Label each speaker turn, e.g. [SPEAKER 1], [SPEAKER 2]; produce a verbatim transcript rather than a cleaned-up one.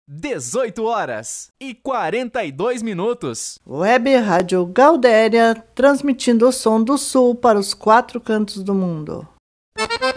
[SPEAKER 1] dezoito horas e quarenta e dois minutos.
[SPEAKER 2] Web Rádio Galdéria, transmitindo o som do Sul para os quatro cantos do mundo.